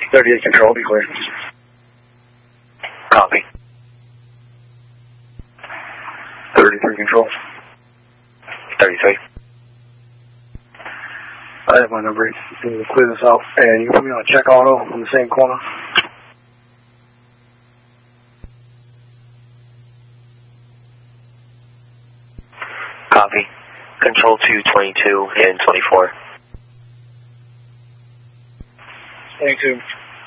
38 control, be clear. Copy. 33 control. 33. I have my number. You can clear this out. And you can put me on check auto on the same corner. Copy. Control 2, 22 and 24. 22.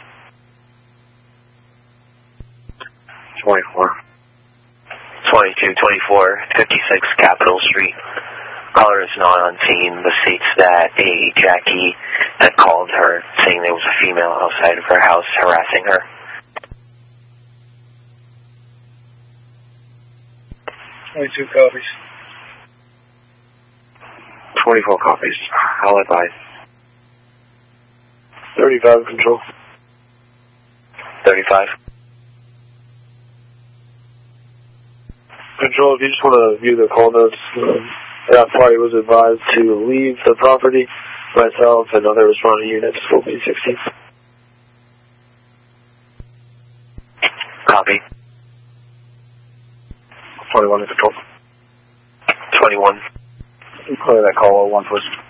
24. 22, 24, 56 Capitol Street. Caller is not on scene, but states that a Jackie had called her saying there was a female outside of her house harassing her. 22 copies. 24 copies. I'll advise. 35 control. 35. Control, if you just want to view the call notes, that party was advised to leave the property. Myself and other responding units will be 16. Copy. 21 in control. 21. Clear that call 1 person.